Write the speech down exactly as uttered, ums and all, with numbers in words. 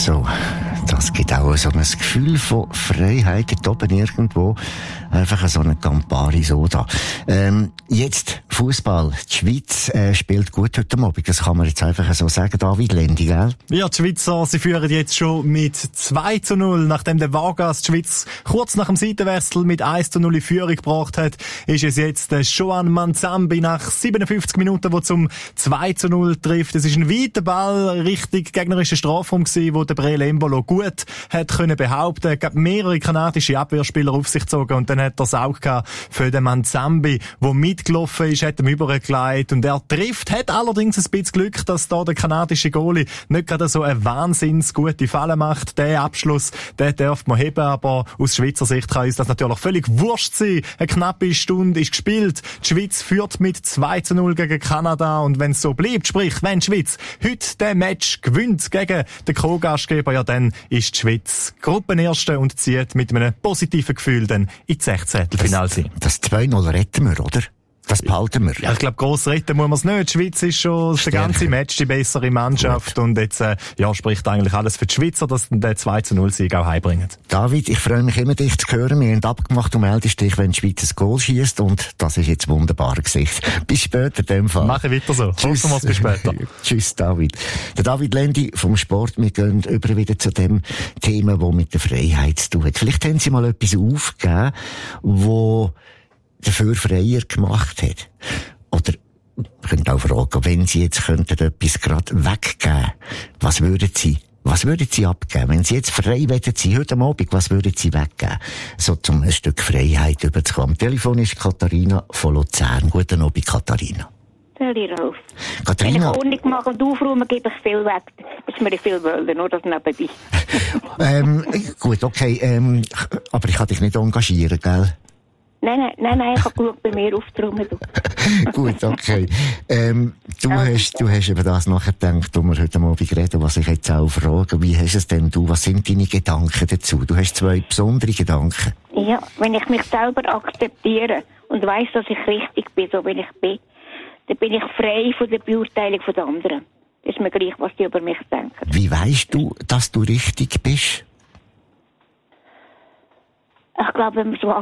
So, das gibt auch so ein Gefühl von Freiheit dort oben irgendwo. Einfach so eine Campari Soda. Ähm, jetzt Fußball. Die Schweiz äh, spielt gut heute Abend. Das kann man jetzt einfach so sagen. David Lendi, gell? Ja, die Schweizer, sie führen jetzt schon mit zwei zu null. Nachdem der Vargas die Schweiz kurz nach dem Seitenwechsel mit eins zu null in Führung gebracht hat, ist es jetzt der Joan Manzambi nach siebenundfünfzig Minuten, der zum zwei zu null trifft. Es ist ein weiter Ball richtig gegnerischer Strafraum gewesen, wo der Breel Embolo gut hat können behaupten. Er gab mehrere kanadische Abwehrspieler auf sich gezogen und dann hat er das Auge gehabt für den Manzambi, der mitgelaufen ist, hat ihm übergelegt und er trifft, hat allerdings ein bisschen Glück, dass da der kanadische Goalie nicht gerade so eine wahnsinns gute Falle macht. Der Abschluss, den darf man heben, aber aus Schweizer Sicht kann uns das natürlich völlig wurscht sein. Eine knappe Stunde ist gespielt. Die Schweiz führt mit zwei zu null gegen Kanada und wenn es so bleibt, sprich, wenn die Schweiz heute den Match gewinnt gegen den Co-Gastgeber, ja dann ist die Schweiz Gruppenerste und zieht mit einem positiven Gefühl dann in die Sechzehntelfinale sein. Das zwei null retten wir, oder? Das behalten wir. Ja, ich glaube, gross retten muss man es nicht. Die Schweiz ist schon das ganze Match die bessere Mannschaft. Gut. Und jetzt äh, ja, spricht eigentlich alles für die Schweizer, dass den zwei zu null Sieg auch heimbringen. David, ich freue mich immer, dich zu hören. Wir haben abgemacht, du meldest dich, wenn die Schweiz ein Goal schießt und das ist jetzt wunderbar Gesicht. Bis später in dem Fall. Mache weiter so. Tschüss. Hoffen wir bis später. Tschüss, David. Der David Lendi vom Sport. Wir gehen über wieder zu dem Thema, das mit der Freiheit zu tun hat. Vielleicht haben Sie mal etwas aufgegeben, wo dafür freier gemacht hat. Oder, ich könnte auch fragen, wenn Sie jetzt könnten etwas gerade weggeben, was würden Sie, was würden Sie abgeben? Wenn Sie jetzt frei wollen Sie heute Abend, was würden Sie weggeben? So, zum ein Stück Freiheit überzukommen. Am Telefon ist Katharina von Luzern. Guten Abend, Katharina. Salut, Rolf. Katharina. Wenn ich Ordnung mache und aufräume, gebe ich viel weg. Das ist mir viel wollen, nur das nebenbei. ähm, gut, okay, ähm, aber ich kann dich nicht engagieren, gell? Nein, nein, nein, nein, ich habe geschaut, bei mir aufzuräumen. Gut, okay. Ähm, du ja, hast, du hast über das nachgedacht, wo wir heute Abend reden, was ich jetzt auch frage. Wie hast es denn du? Was sind deine Gedanken dazu? Du hast zwei besondere Gedanken. Ja, wenn ich mich selber akzeptiere und weiss, dass ich richtig bin, so wie ich bin, dann bin ich frei von der Beurteilung der anderen. Das ist mir gleich, was die über mich denken. Wie weisst du, dass du richtig bist? Ich glaube, wenn man so